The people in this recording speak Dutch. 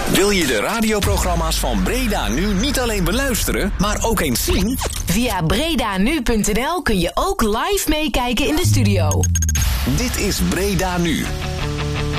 Wil je de radioprogramma's van Breda Nu niet alleen beluisteren, maar ook eens zien? Via bredanu.nl kun je ook live meekijken in de studio. Dit is Breda Nu,